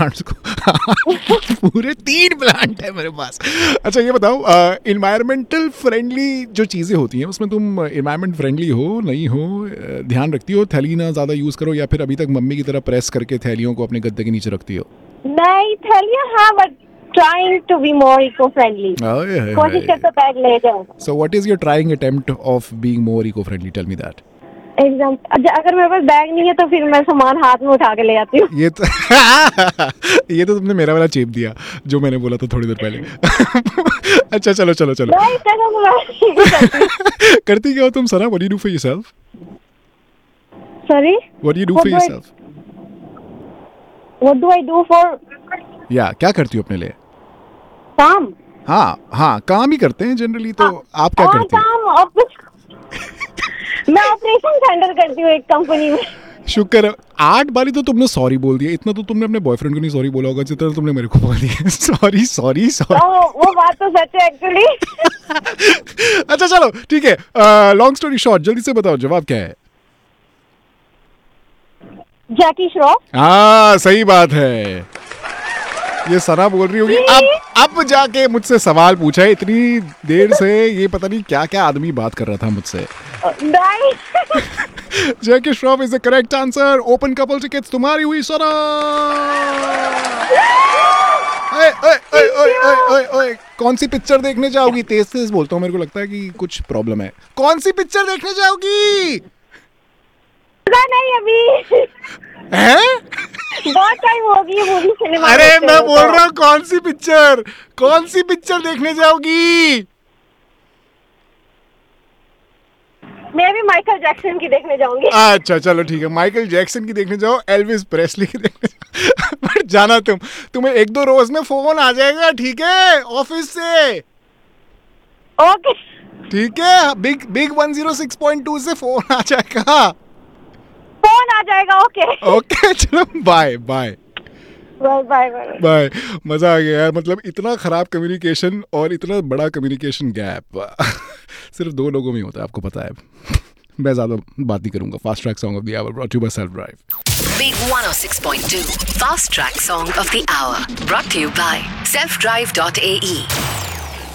Plants को। पूरे 3 plant है मेरे पास। अच्छा ये बताओ, इन्वायरमेंटल फ्रेंडली जो चीज़ें होती हैं उसमें तुम इन्वायरमेंट फ्रेंडली हो नहीं हो, ध्यान रखती हो, थैली ना ज़्यादा यूज़ करो, या फिर अभी तक मम्मी की तरह प्रेस करके थैलियों को अपने गद्दे के नीचे रखती हो? नहीं, थैलियाँ हाँ, but trying to be more eco friendly. कोशिश करते बैग ले जाऊँ। So what is your trying attempt of being more eco-friendly? Tell me that. अगर मेरे पास बैग नहीं है तो फिर मैं सामान हाथ में उठा के ले आती हूँ। ये तो ये तो तुमने मेरा वाला चेप दिया जो मैंने बोला था थोड़ी देर पहले। अच्छा चलो चलो चलो। नहीं, करती क्या हो तुम सना? What do you do for yourself? Sorry? What do you do for yourself? What do I do for? या क्या करती हो अपने लिए? काम। हाँ काम ही करते हैं जनरली, तो आप क्या करते हैं? मैं ऑपरेशन हैंडल करती हूँ एक कंपनी में। शुक्र है, 8 बारी तो तुमने सॉरी बोल दिया। इतना तो तुमने अपने बॉयफ्रेंड को नहीं सॉरी बोला होगा जितना तुमने मेरे को बोल दिया। Sorry sorry sorry. वो बात तो सच है एक्चुअली। अच्छा चलो ठीक है, लॉन्ग स्टोरी शॉर्ट, जल्दी से बताओ जवाब क्या है? जैकी श्रॉफ। हाँ सही बात है। ये सना बोल रही होगी अब जाके मुझसे सवाल पूछा है, इतनी देर से ये पता नहीं क्या क्या आदमी बात कर रहा था मुझसे। जैकी Shroff is the correct answer. Open couple tickets तुम्हारी हुई सना। ओए कौन सी पिक्चर देखने जाओगी? तेज तेज बोलता हूँ, मेरे को लगता है कि कुछ प्रॉब्लम है। कौन सी पिक्चर देखने जाओगी? नहीं अभी हैं? बहुत टाइम हो गई मूवी सिनेमा। अरे मैं बोल रहा हूँ कौन सी पिक्चर देखने जाओगी? मैं भी माइकल जैक्सन की देखने जाऊंगी। अच्छा चलो ठीक है, माइकल जैक्सन की देखने जाओ, एल्विस प्रेस्ली की देखने जाओ। पर जाना तुम्हें 1-2 रोज में फोन आ जाएगा, ठीक है, ऑफिस से। ओके ठीक है, बिग 106.2 से फोन आ जाएगा। फोन आ जाएगा। ओके चलो बाय बाय बाय। बाय। मजा आ गया यार, मतलब इतना खराब कम्युनिकेशन और इतना बड़ा कम्युनिकेशन गैप सिर्फ 2 लोगों में होता है, आपको पता है। मैं ज्यादा बात नहीं करूंगा। Fast track song of the our brought you by self drive. Big 106.2 Fast Track Song of the Hour brought to you by selfdrive.ae।